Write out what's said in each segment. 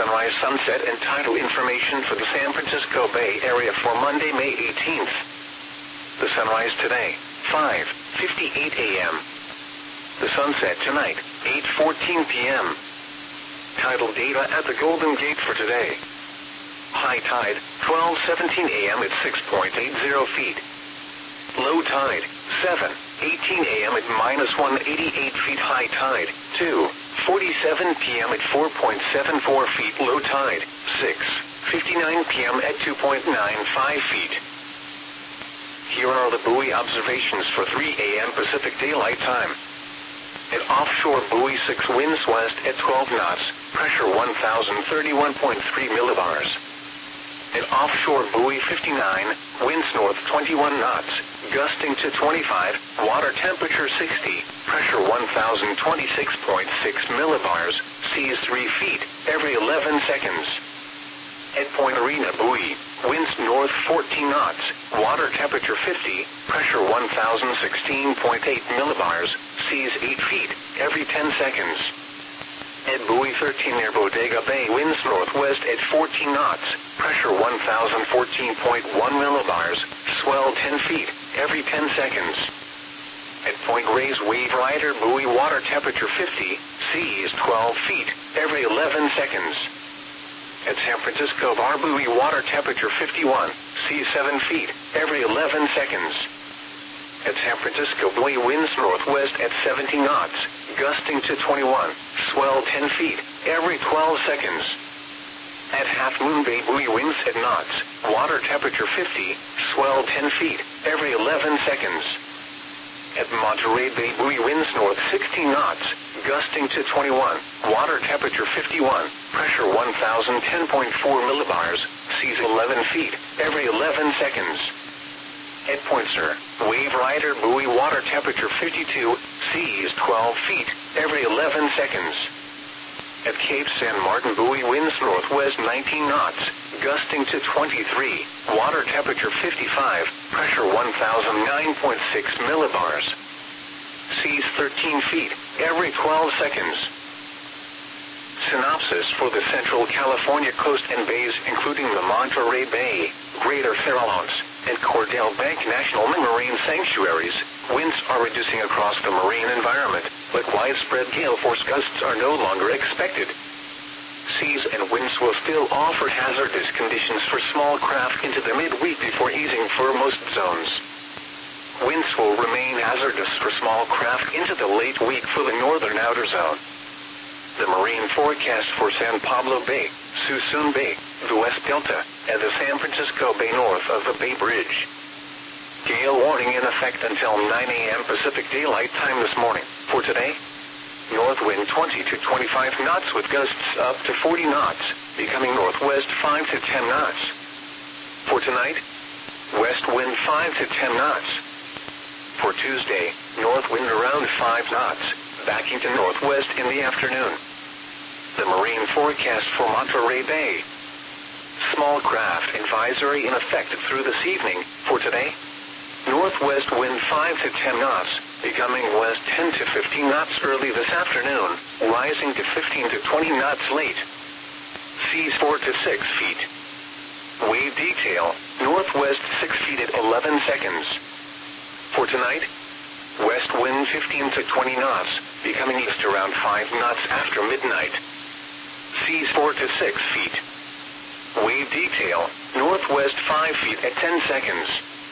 sunrise, sunset, and tidal information for the San Francisco Bay Area for Monday, May 18th. The sunrise today, 5:58 a.m. The sunset tonight, 8:14 p.m. Tidal data at the Golden Gate for today. High tide, 12:17 a.m. at 6.80 feet. Low tide, 7:18 a.m. at -188 feet. High tide, 2:47 p.m. at 4.74 feet. Low tide, 6:59 p.m. at 2.95 feet. Here are the buoy observations for 3 a.m. Pacific Daylight Time. At offshore buoy 6, winds west at 12 knots, pressure 1,031.3 millibars. At offshore buoy 59, winds north 21 knots, gusting to 25, water temperature 60, pressure 1,026.6 millibars, seas 3 feet, every 11 seconds. At Point Arena buoy, winds north 14 knots, water temperature 50, pressure 1,016.8 millibars, seas 8 feet, every 10 seconds. At buoy 13 near Bodega Bay, winds northwest at 14 knots, pressure 1,014.1 millibars, swell 10 feet, every 10 seconds. At Point Reyes Wave Rider buoy, water temperature 50, seas 12 feet, every 11 seconds. At San Francisco Bar buoy, water temperature 51, seas 7 feet, every 11 seconds. At San Francisco buoy, winds northwest at 17 knots, gusting to 21, swell 10 feet, every 12 seconds. At Half Moon Bay buoy, winds at knots, water temperature 50, swell 10 feet, every 11 seconds. At Monterey Bay buoy, winds north 16 knots, gusting to 21, water temperature 51, pressure 1,010.4 millibars, seas 11 feet, every 11 seconds. At Point Sur, Wave Rider buoy, water temperature 52, seas 12 feet, every 11 seconds. At Cape San Martin buoy, winds northwest 19 knots, gusting to 23, water temperature 55, pressure 1,009.6 millibars. Seas 13 feet, every 12 seconds. Synopsis for the Central California coast and bays, including the Monterey Bay, Greater Farallones, and Cordell Bank National Marine Sanctuaries, winds are reducing across the marine environment, but widespread gale force gusts are no longer expected. Seas and winds will still offer hazardous conditions for small craft into the midweek before easing for most zones. Winds will remain hazardous for small craft into the late week for the northern outer zone. The marine forecast for San Pablo Bay, Suisun Bay, the West Delta, and the San Francisco Bay north of the Bay Bridge. Gale warning in effect until 9 a.m. Pacific Daylight Time this morning. For today, north wind 20 to 25 knots with gusts up to 40 knots, becoming northwest 5 to 10 knots. For tonight, west wind 5 to 10 knots. For Tuesday, north wind around 5 knots, backing to northwest in the afternoon. The marine forecast for Monterey Bay. Small craft advisory in effect through this evening. For today, northwest wind 5 to 10 knots, becoming west 10 to 15 knots early this afternoon, rising to 15 to 20 knots late. Seas 4 to 6 feet. Wave detail, northwest 6 feet at 11 seconds. For tonight, west wind 15 to 20 knots, becoming east around 5 knots after midnight. Seas 4 to 6 feet. Wave detail, northwest 5 feet at 10 seconds.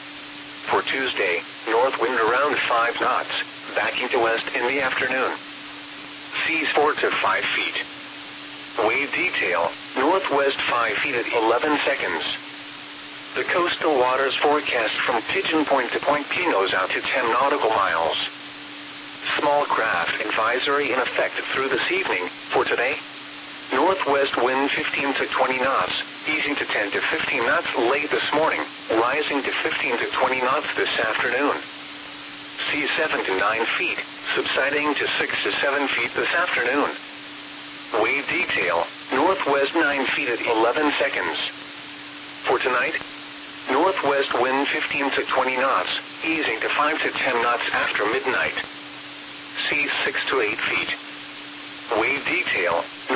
For Tuesday, north wind around 5 knots, backing to west in the afternoon. Seas 4 to 5 feet. Wave detail, northwest 5 feet at 11 seconds. The coastal waters forecast from Pigeon Point to Point Pinos out to 10 nautical miles. Small craft advisory in effect through this evening. For today, northwest wind 15 to 20 knots, easing to 10 to 15 knots late this morning, rising to 15 to 20 knots this afternoon. Seas 7 to 9 feet, subsiding to 6 to 7 feet this afternoon. Wave detail, northwest 9 feet at 11 seconds. For tonight, northwest wind 15 to 20 knots, easing to 5 to 10 knots after midnight. Seas 6 to 8 feet. Wave detail,